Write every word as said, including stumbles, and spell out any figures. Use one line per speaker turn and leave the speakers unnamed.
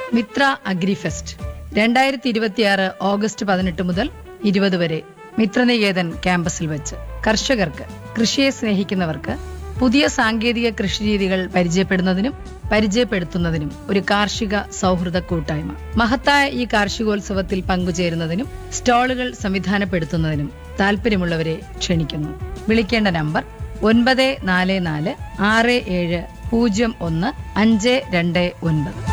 Mitra agrifest രണ്ടായിരത്തി ഇരുപത്തിയാറ് August പതിനെട്ട് മുതൽ ഇരുപത് വരെ മിത്രനികേതൻ ക്യാമ്പസിൽ വെച്ച് കർഷകർക്ക്, കൃഷിയെ സ്നേഹിക്കുന്നവർക്ക് പുതിയ സാങ്കേതിക കൃഷിരീതികൾ പരിചയപ്പെടുന്നതിനും പരിചയപ്പെടുത്തുന്നതിനും ഒരു കാർഷിക സൗഹൃദ കൂട്ടായ്മ. മഹത്തായ ഈ കാർഷികോത്സവത്തിൽ പങ്കുചേരുന്നതിനും സ്റ്റാളുകൾ സംവിധാനപ്പെടുത്തുന്നതിനും താല്പര്യമുള്ളവരെ ക്ഷണിക്കുന്നു. വിളിക്കേണ്ട നമ്പർ ഒൻപത് നാല് നാല് ആറ് ഏഴ് പൂജ്യം ഒന്ന് അഞ്ച് രണ്ട് ഒൻപത്.